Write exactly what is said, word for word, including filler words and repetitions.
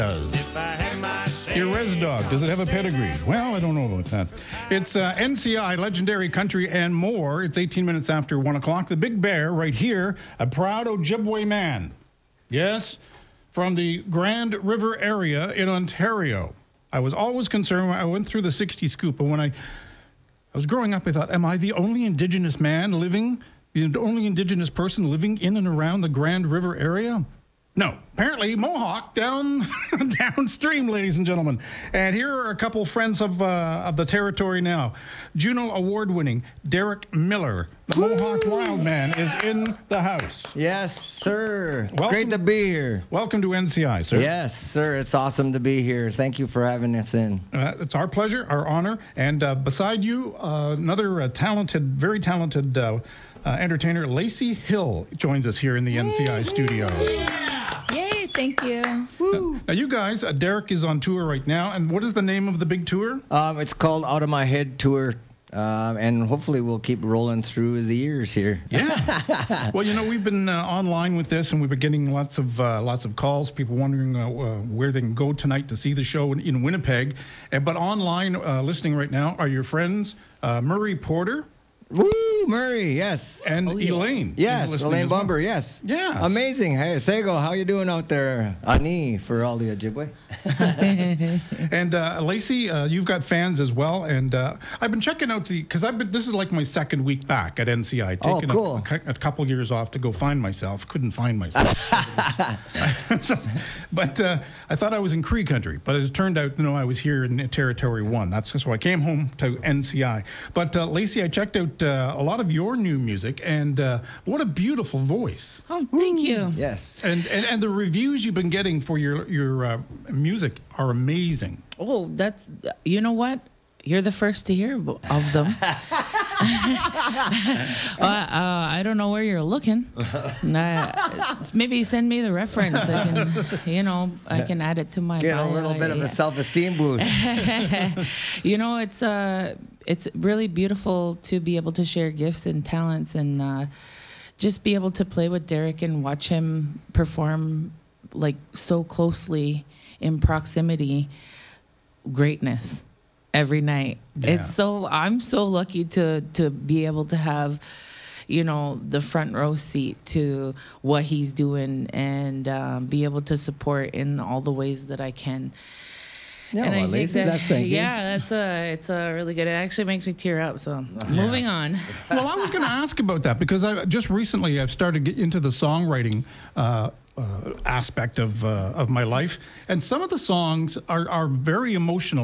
does. Your res dog, does it have a pedigree? Well, I don't know about that. It's uh, N C I, Legendary Country and more. It's eighteen minutes after one o'clock. The Big Bear right here, a proud Ojibwe man. Yes, from the Grand River area in Ontario. I was always concerned. I went through the sixty scoop, and when I, I was growing up, I thought, am I the only Indigenous man living, the only Indigenous person living in and around the Grand River area? No, apparently Mohawk down downstream, ladies and gentlemen. And here are a couple friends of uh, of the territory now. Juno Award-winning Derek Miller, the Woo! Mohawk Wildman, is in the house. Yes, sir. Welcome, Great to be here. Welcome to N C I, sir. Yes, sir. It's awesome to be here. Thank you for having us in. Uh, it's our pleasure, our honor. And uh, beside you, uh, another uh, talented, very talented uh, uh, entertainer, Lacey Hill, joins us here in the N C I studio. Yay, thank you. Woo. Now, now you guys, uh, Derek is on tour right now. And what is the name of the big tour? Um, it's called Out of My Head Tour. Um, and hopefully we'll keep rolling through the years here. Yeah. Well, you know, we've been uh, online with this, and we've been getting lots of uh, lots of calls. People wondering uh, uh, where they can go tonight to see the show in, in Winnipeg. Uh, but online, uh, listening right now, are your friends uh, Murray Porter. Woo, Murray, yes. And oh, yeah. Elaine. Yes, Elaine Bumber, well. yes. Yes. Amazing. Hey, Sego, how you doing out there? Ani for all the Ojibwe. And uh, Lacey, uh, you've got fans as well. And uh, I've been checking out the, because I've been, this is like my second week back at N C I. Taking oh, cool. a, a couple years off to go find myself. Couldn't find myself. But uh, I thought I was in Cree country, but it turned out, you know, I was here in Territory One. That's so I came home to N C I. But uh, Lacey, I checked out uh, a lot of your new music, and uh, what a beautiful voice. Oh, thank you. Yes. And, and and the reviews you've been getting for your your uh, music are amazing. Oh, that's, you know what? You're the first to hear of them. uh, uh, I don't know where you're looking. Uh, maybe send me the reference. I can, you know, I can add it to my Get bio. a little bit of yeah. a self-esteem boost. You know, it's uh, it's really beautiful to be able to share gifts and talents, and uh, just be able to play with Derek and watch him perform like so closely in proximity. Greatness every night. Yeah. It's so, I'm so lucky to to be able to have, you know, the front row seat to what he's doing, and um, be able to support in all the ways that I can. Yeah, and well, I think Lacey, that, that's thank you. yeah, that's a, it's a really good. It actually makes me tear up. So moving on. Well, I was going to ask about that because I just recently I've started to get into the songwriting uh, uh, aspect of uh, of my life, and some of the songs are are very emotional.